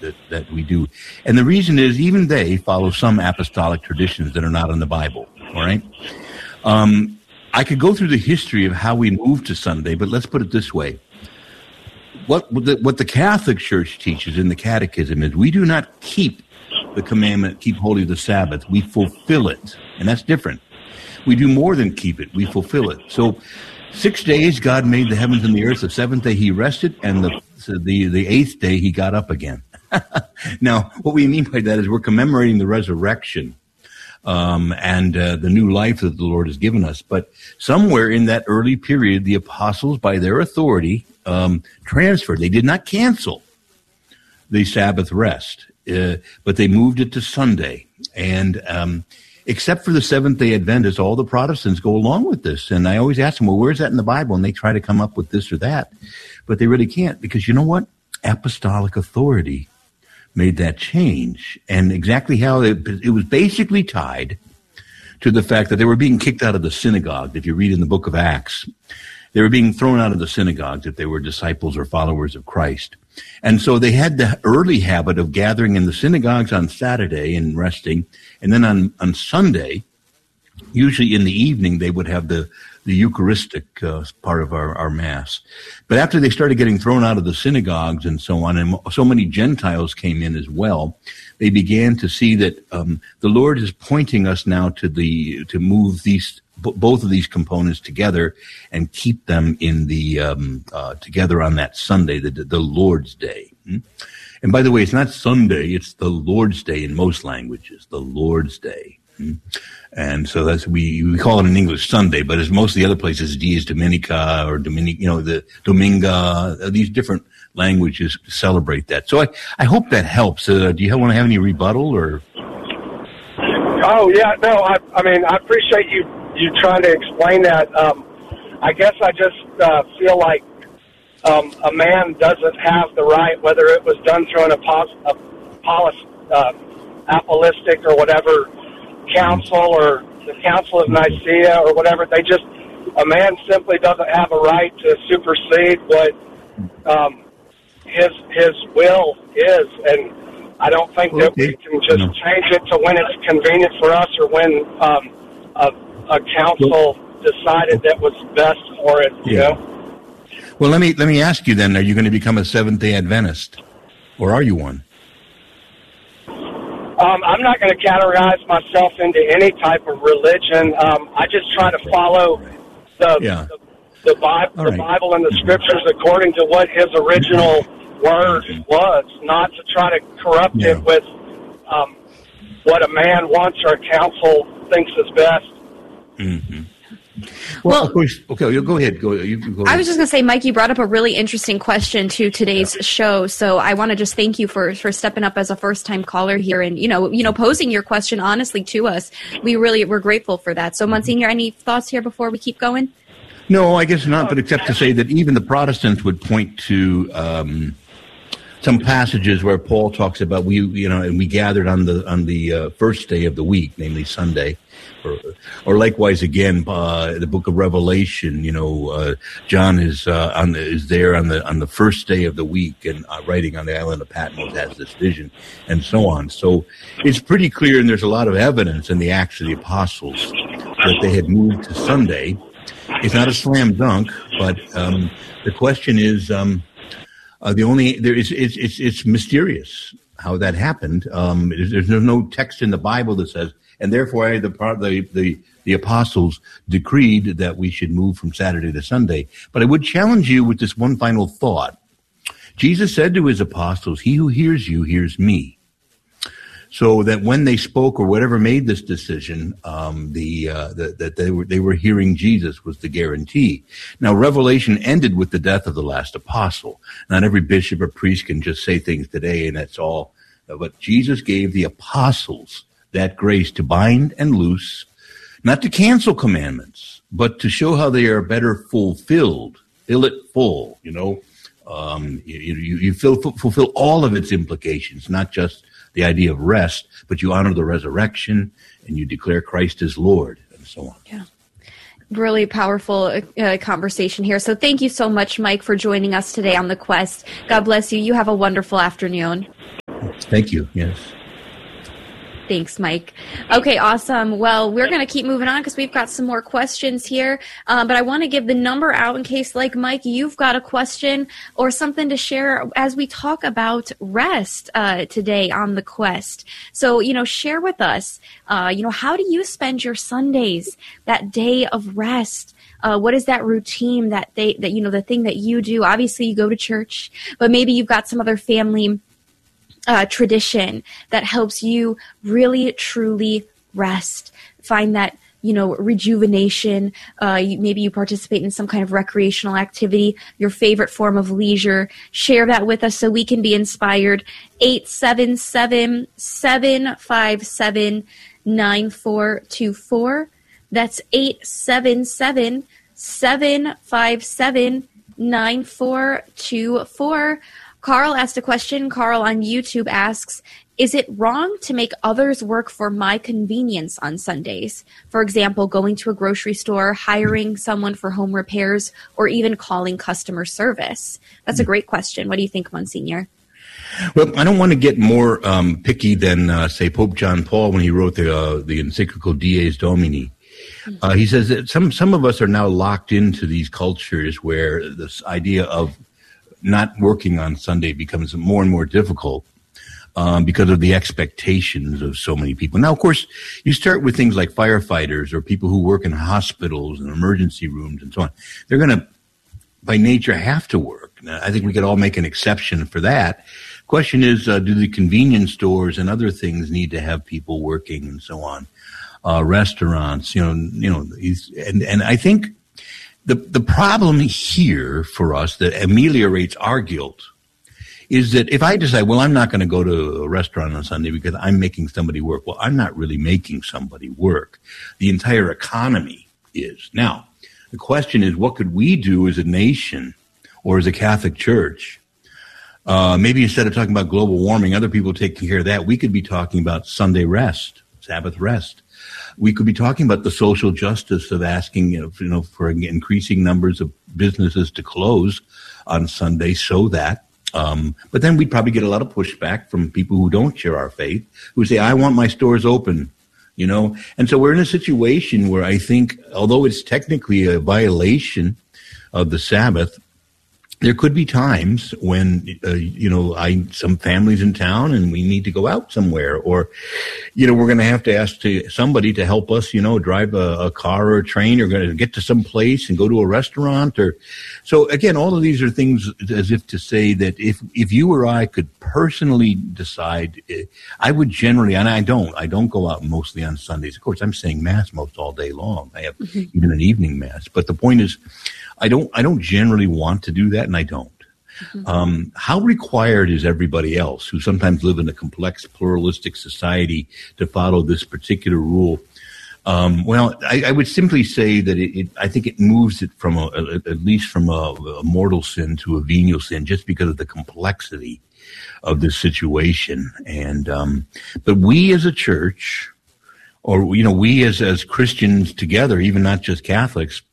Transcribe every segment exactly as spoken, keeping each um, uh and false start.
that, that we do. And the reason is even they follow some apostolic traditions that are not in the Bible, all right? Um, I could go through the history of how we moved to Sunday, but let's put it this way. What the, what the Catholic Church teaches in the Catechism is we do not keep the commandment, keep holy the Sabbath. We fulfill it, and that's different. We do more than keep it. We fulfill it. So six days God made the heavens and the earth. The seventh day he rested, and the so the, the eighth day he got up again. Now, what we mean by that is we're commemorating the resurrection um, and uh, the new life that the Lord has given us. But somewhere in that early period, the apostles, by their authority, um, transferred. They did not cancel the Sabbath rest, uh, but they moved it to Sunday. And um, except for the Seventh-day Adventists, all the Protestants go along with this. And I always ask them, well, where's that in the Bible? And they try to come up with this or that. But they really can't, because you know what? Apostolic authority made that change. And exactly how it, it was basically tied to the fact that they were being kicked out of the synagogue. If you read in the book of Acts, they were being thrown out of the synagogues if they were disciples or followers of Christ. And so they had the early habit of gathering in the synagogues on Saturday and resting. And then on, on Sunday, usually in the evening, they would have the, the Eucharistic uh, part of our, our Mass. But after they started getting thrown out of the synagogues and so on, and so many Gentiles came in as well, they began to see that um, the Lord is pointing us now to the to move these both of these components together and keep them in the um, uh, together on that Sunday, the, the Lord's Day. And by the way, it's not Sunday; it's the Lord's Day in most languages. The Lord's Day, and so that's we we call it in English Sunday, but as most of the other places, Dies Dominica or Dominic, you know, the Dominga. These different languages celebrate that. So I I hope that helps. Uh, do you want to have any rebuttal or? Oh yeah, no. I I mean I appreciate you. You trying to explain that. Um, I guess I just uh, feel like um, a man doesn't have the right, whether it was done through an apos- apollis, uh, apostolic or whatever council or the Council of Nicaea or whatever. They just, a man simply doesn't have a right to supersede what um, his his will is, and I don't think that we can just change it to when it's convenient for us or when um, a a council decided that was best for it, you yeah. know? Well, let me let me ask you then, are you going to become a Seventh-day Adventist? Or are you one? Um, I'm not going to categorize myself into any type of religion. Um, I just try to follow the yeah. the, the, Bible, the right. Bible and the Scriptures according to what his original word was, not to try to corrupt yeah. it with um, what a man wants or a council thinks is best. Mm-hmm. Well, well, of course. Okay, you go ahead. Go. You go ahead. I was just going to say, Mike, you brought up a really interesting question to today's yeah. show. So I want to just thank you for, for stepping up as a first time caller here and you know you know posing your question honestly to us. We really we're grateful for that. So, Monsignor, any thoughts here before we keep going? No, I guess not. But except to say that even the Protestants would point to um, some passages where Paul talks about we you know and we gathered on the on the uh, first day of the week, namely Sunday. Or, or likewise, again, uh, the Book of Revelation. You know, uh, John is uh, on the, is there on the on the first day of the week and uh, writing on the island of Patmos has this vision, and so on. So it's pretty clear, and there's a lot of evidence in the Acts of the Apostles that they had moved to Sunday. It's not a slam dunk, but um, the question is um, uh, the only there is it's it's it's mysterious how that happened. Um, there's, there's no text in the Bible that says. And therefore, the, the the the apostles decreed that we should move from Saturday to Sunday. But I would challenge you with this one final thought. Jesus said to his apostles, "He who hears you hears me." So that when they spoke or whatever made this decision, um, the, uh, the that they were they were hearing Jesus was the guarantee. Now, Revelation ended with the death of the last apostle. Not every bishop or priest can just say things today, and that's all. But Jesus gave the apostles that grace to bind and loose, not to cancel commandments, but to show how they are better fulfilled, fill it full, you know. Um, you you, you fill, fulfill all of its implications, not just the idea of rest, but you honor the resurrection and you declare Christ as Lord and so on. Yeah. Really powerful uh, conversation here. So thank you so much, Mike, for joining us today on The Quest. God bless you. You have a wonderful afternoon. Thank you. Yes. Thanks, Mike. Okay, awesome. Well, we're going to keep moving on because we've got some more questions here. Um, but I want to give the number out in case, like Mike, you've got a question or something to share as we talk about rest uh, today on the Quest. So, you know, share with us, uh, you know, how do you spend your Sundays, that day of rest? Uh, what is that routine, that they, that, you know, the thing that you do? Obviously, you go to church, but maybe you've got some other family Uh, tradition that helps you really, truly rest, find that, you know, rejuvenation. Uh, you, maybe you participate in some kind of recreational activity, your favorite form of leisure. Share that with us so we can be inspired. eight seven seven, seven five seven, nine four two four. That's eight seven seven, seven five seven, nine four two four. Carl asked a question. Carl on YouTube asks, is it wrong to make others work for my convenience on Sundays? For example, going to a grocery store, hiring someone for home repairs, or even calling customer service? That's a great question. What do you think, Monsignor? Well, I don't want to get more um, picky than, uh, say, Pope John Paul when he wrote the uh, the encyclical Dies Domini. Uh, he says that some, some of us are now locked into these cultures where this idea of not working on Sunday becomes more and more difficult um, because of the expectations of so many people. Now, of course, you start with things like firefighters or people who work in hospitals and emergency rooms and so on. They're going to, by nature, have to work. Now, I think we could all make an exception for that. Question is, uh, do the convenience stores and other things need to have people working and so on? Uh, restaurants, you know, you know, and and I think. The the problem here for us that ameliorates our guilt is that if I decide, well, I'm not going to go to a restaurant on Sunday because I'm making somebody work. Well, I'm not really making somebody work. The entire economy is. Now, the question is, what could we do as a nation or as a Catholic Church? Uh, maybe instead of talking about global warming, other people taking care of that, we could be talking about Sunday rest, Sabbath rest. We could be talking about the social justice of asking, you know, for increasing numbers of businesses to close on Sunday so that, um, but then we'd probably get a lot of pushback from people who don't share our faith, who say, I want my stores open, you know. And so we're in a situation where I think, although it's technically a violation of the Sabbath, there could be times when, uh, you know, I some families in town and we need to go out somewhere, or, you know, we're going to have to ask to somebody to help us, you know, drive a, a car or a train, or going to get to some place and go to a restaurant. Or so again, all of these are things as if to say that if if you or I could personally decide, I would generally, and I don't, I don't go out mostly on Sundays. Of course, I'm saying mass most all day long. I have mm-hmm. even an evening mass, but the point is, I don't, I don't generally want to do that, and I don't. Mm-hmm. Um, how required is everybody else who sometimes live in a complex, pluralistic society to follow this particular rule? Um, well, I, I would simply say that it, it, I think it moves it from a, a, at least from a, a mortal sin to a venial sin, just because of the complexity of this situation. And um, but we as a church, or you know, we as as Christians together, even not just Catholics,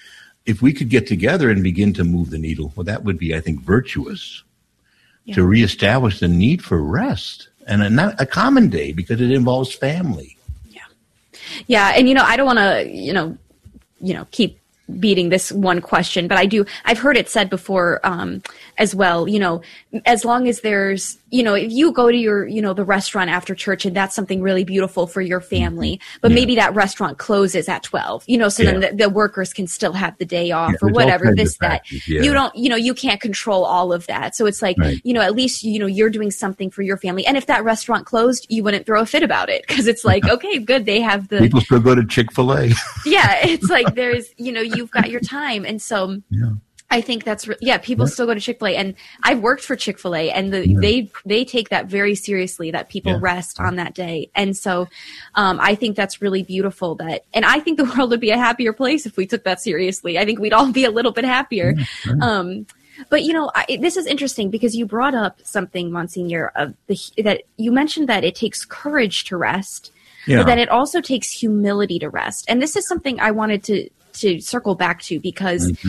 if we could get together and begin to move the needle, well, that would be, I think, virtuous yeah. to reestablish the need for rest, and a, not a common day, because it involves family. Yeah, yeah, and you know, I don't want to, you know, you know, keep beating this one question, but I do. I've heard it said before um, as well. You know, as long as there's, you know, if you go to your, you know, the restaurant after church and that's something really beautiful for your family, but yeah. maybe that restaurant closes at twelve. You know, so yeah. then the, the workers can still have the day off yeah, or whatever. This that yeah. you don't, you know, you can't control all of that. So it's like, right. you know, at least you know you're doing something for your family. And if that restaurant closed, you wouldn't throw a fit about it, because it's like, okay, good, they have the people still go to Chick-fil-A. Yeah, it's like there's, you know, you've got your time, and so yeah. I think that's re- yeah. People yeah. still go to Chick-fil-A, and I've worked for Chick-fil-A, and the, yeah. they they take that very seriously, that people yeah. rest on that day, and so um, I think that's really beautiful. That, and I think the world would be a happier place if we took that seriously. I think we'd all be a little bit happier. Yeah, right. um, but you know, I, this is interesting because you brought up something, Monsignor, of the that you mentioned that it takes courage to rest, yeah. but that it also takes humility to rest, and this is something I wanted to. to circle back to, because mm-hmm.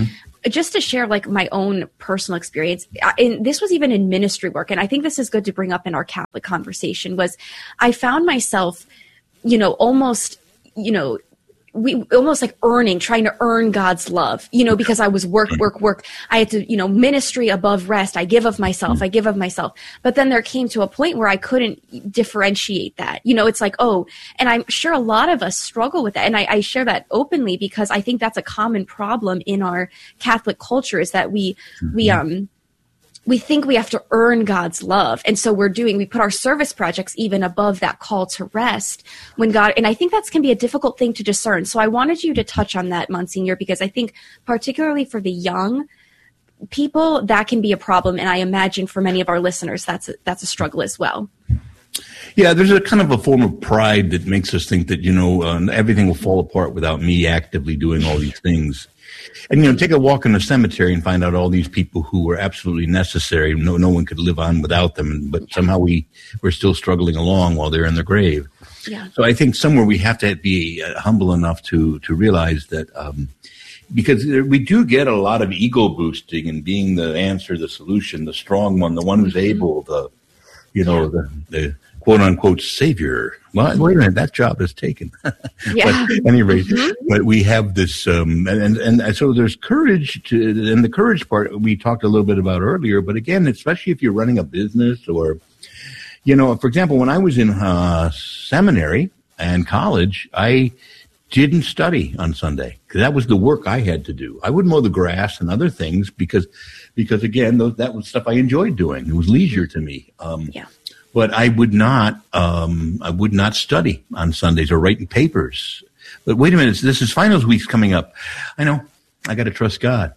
just to share like my own personal experience, and this was even in ministry work, and I think this is good to bring up in our Catholic conversation, was I found myself, you know, almost, you know, we almost like earning, trying to earn God's love, you know, because I was work, work, work. I had to, you know, ministry above rest. I give of myself. I give of myself. But then there came to a point where I couldn't differentiate that. You know, it's like, oh, and I'm sure a lot of us struggle with that. And I, I share that openly because I think that's a common problem in our Catholic culture, is that we, mm-hmm. we, um, we think we have to earn God's love. And so we're doing, we put our service projects even above that call to rest when God, and I think that's can be a difficult thing to discern. So I wanted you to touch on that, Monsignor, because I think particularly for the young people, that can be a problem. And I imagine for many of our listeners, that's a, that's a struggle as well. Yeah, there's a kind of a form of pride that makes us think that, you know, uh, everything will fall apart without me actively doing all these things. And, you know, take a walk in the cemetery and find out all these people who were absolutely necessary. No, no one could live on without them, but somehow we we're still struggling along while they're in their grave. Yeah. So I think somewhere we have to be uh, humble enough to to realize that, um, because we do get a lot of ego boosting and being the answer, the solution, the strong one, the one who's able, the, you know, yeah. the, the quote unquote savior. Well, wait a minute, that job is taken. Yeah. But at any rate, mm-hmm. but we have this, um, and, and, and so there's courage to, and the courage part we talked a little bit about earlier, but again, especially if you're running a business or, you know, for example, when I was in uh, seminary and college, I didn't study on Sunday because that was the work I had to do. I would mow the grass and other things because, because again, those, that was stuff I enjoyed doing. It was leisure to me. Um, yeah. But I would not, um, I would not study on Sundays or writing papers. But wait a minute, this is finals week's coming up. I know, I got to trust God.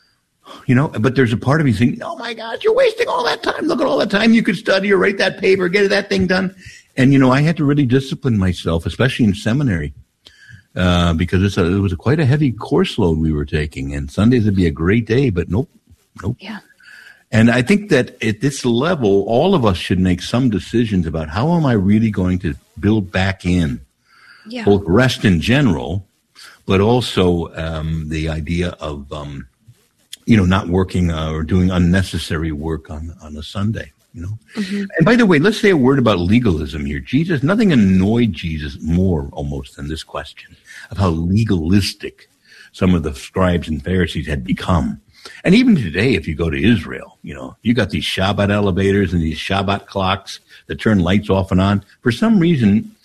You know, but there's a part of me thinking, oh my God, you're wasting all that time. Look at all that time you could study or write that paper, get that thing done. And, you know, I had to really discipline myself, especially in seminary, uh, because it's a, it was a quite a heavy course load we were taking. And Sundays would be a great day, but nope, nope. Yeah. And I think that at this level, all of us should make some decisions about how am I really going to build back in yeah. both rest in general, but also um, the idea of, um, you know, not working uh, or doing unnecessary work on, on a Sunday, you know. Mm-hmm. And by the way, let's say a word about legalism here. Jesus, nothing annoyed Jesus more almost than this question of how legalistic some of the scribes and Pharisees had become. And even today, if you go to Israel, you know, you got these Shabbat elevators and these Shabbat clocks that turn lights off and on. For some reason,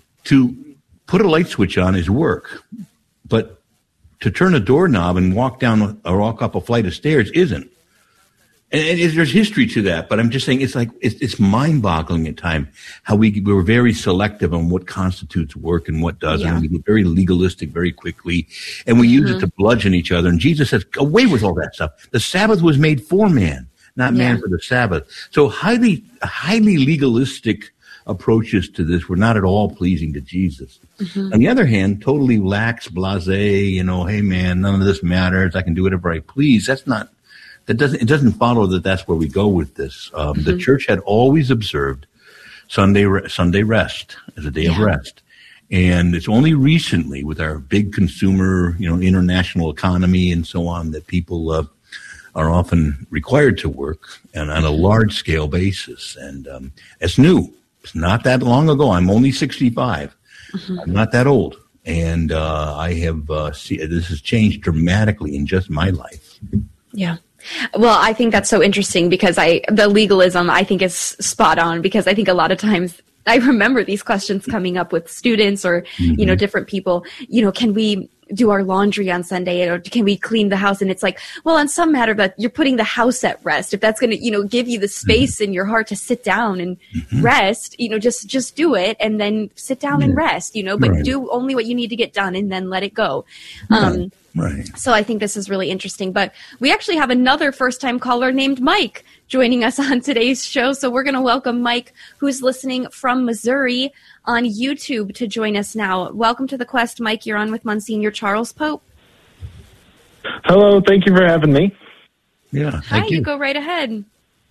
to put a light switch on is work. But to turn a doorknob and walk down or walk up a flight of stairs isn't. And, and there's history to that, but I'm just saying it's like it's, it's mind-boggling at times how we we're very selective on what constitutes work and what doesn't. Yeah. We get very legalistic very quickly, and we mm-hmm. use it to bludgeon each other. And Jesus says, "Away with all that stuff. The Sabbath was made for man, not yeah. man for the Sabbath." So highly, highly legalistic approaches to this were not at all pleasing to Jesus. Mm-hmm. On the other hand, totally lax, blasé. You know, hey man, none of this matters. I can do whatever I please. That's not. That doesn't, it doesn't follow that that's where we go with this. Um, mm-hmm. The church had always observed Sunday Sunday rest as a day yeah. of rest. And it's only recently with our big consumer, you know, international economy and so on that people uh, are often required to work and on a large scale basis. And um, it's new. It's not that long ago. I'm only sixty-five. Mm-hmm. I'm not that old. And uh, I have, uh, see, this has changed dramatically in just my life. Yeah. Well, I think that's so interesting because I, the legalism I think is spot on because I think a lot of times I remember these questions coming up with students or, mm-hmm. you know, different people, you know, can we do our laundry on Sunday or can we clean the house? And it's like, well, on some matter, but you're putting the house at rest. If that's going to, you know, give you the space mm-hmm. in your heart to sit down and mm-hmm. rest, you know, just, just do it and then sit down yeah. and rest, you know, but right. do only what you need to get done and then let it go. Um, right. Right. So I think this is really interesting. But we actually have another first-time caller named Mike joining us on today's show. So we're going to welcome Mike, who's listening from Missouri on YouTube, to join us now. Welcome to The Quest, Mike. You're on with Monsignor Charles Pope. Hello. Thank you for having me. Yeah. Hi, you. you go right ahead.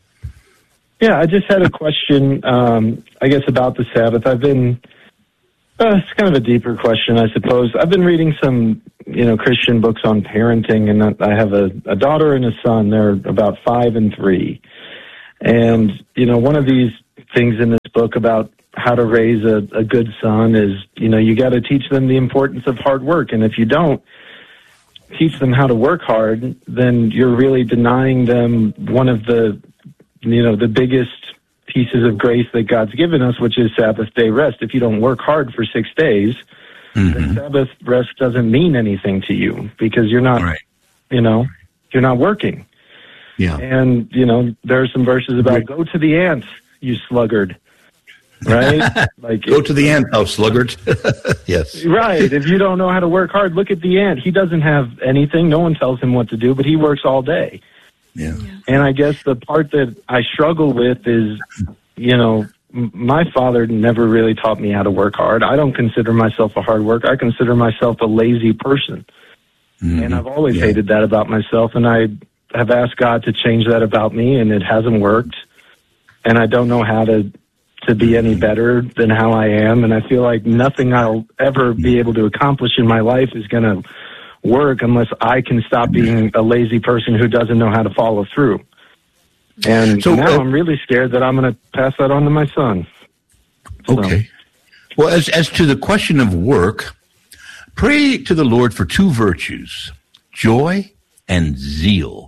Yeah, I just had a question, um, I guess, about the Sabbath. I've been Uh, it's kind of a deeper question, I suppose. I've been reading some, you know, Christian books on parenting, and I have a, a daughter and a son. They're about five and three. And, you know, one of these things in this book about how to raise a, a good son is, you know, you got to teach them the importance of hard work. And if you don't teach them how to work hard, then you're really denying them one of the, you know, the biggest pieces of grace that God's given us, which is Sabbath day rest. If you don't work hard for six days, mm-hmm. then Sabbath rest doesn't mean anything to you because you're not, right. you know, you're not working. Yeah. And, you know, there are some verses about right. go to the ant, you sluggard. Right? Like go to the ant, oh sluggard. Yes. Right. If you don't know how to work hard, look at the ant. He doesn't have anything. No one tells him what to do, but he works all day. Yeah. And I guess the part that I struggle with is, you know, m- my father never really taught me how to work hard. I don't consider myself a hard worker. I consider myself a lazy person. Mm-hmm. And I've always yeah. hated that about myself. And I have asked God to change that about me, and it hasn't worked. And I don't know how to to be any better than how I am. And I feel like nothing I'll ever be able to accomplish in my life is going to work unless I can stop being a lazy person who doesn't know how to follow through. And so, now uh, I'm really scared that I'm going to pass that on to my son. So. Okay. Well, as, as to the question of work, pray to the Lord for two virtues, joy and zeal.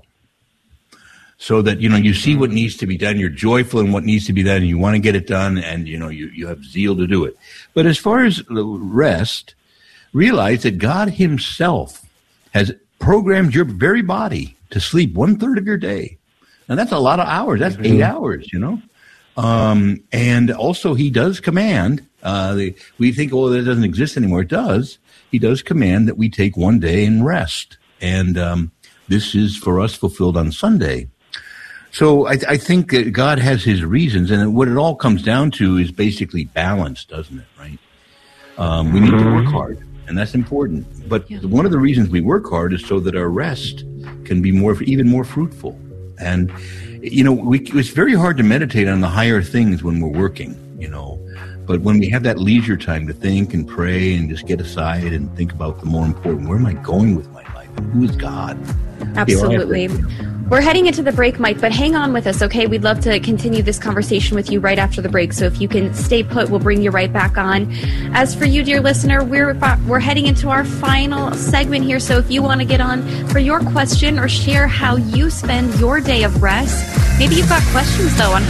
So that, you know, you see what needs to be done, you're joyful in what needs to be done, and you want to get it done, and, you know, you, you have zeal to do it. But as far as the rest, realize that God himself has programmed your very body to sleep one-third of your day. And that's a lot of hours. That's mm-hmm. eight hours, you know. Um, and also he does command, uh, the, we think, oh, that doesn't exist anymore. It does. He does command that we take one day and rest. And um, this is for us fulfilled on Sunday. So I, I think that God has his reasons, and what it all comes down to is basically balance, doesn't it, right? Um, we need to work hard, and that's important. But yeah. one of the reasons we work hard is so that our rest can be more, even more fruitful. And, you know, we, it's very hard to meditate on the higher things when we're working, you know. But when we have that leisure time to think and pray and just get aside and think about the more important, where am I going with my life? Who is God? Absolutely. We're heading into the break, Mike, but hang on with us, okay? We'd love to continue this conversation with you right after the break, so if you can stay put, we'll bring you right back on. As for you, dear listener, we're we're heading into our final segment here, so if you want to get on for your question or share how you spend your day of rest, maybe you've got questions, though, on